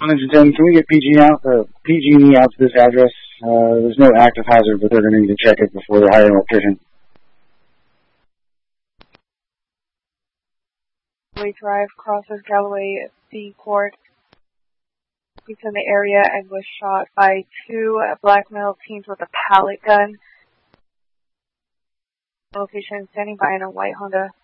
110, can we get PG&E out to this address? There's no active hazard, but they're going to need to check it before they hire an electrician. Drive crosses Galloway C Court. He's in the area and was shot by two black male teens with a pellet gun. Location standing by in a white Honda.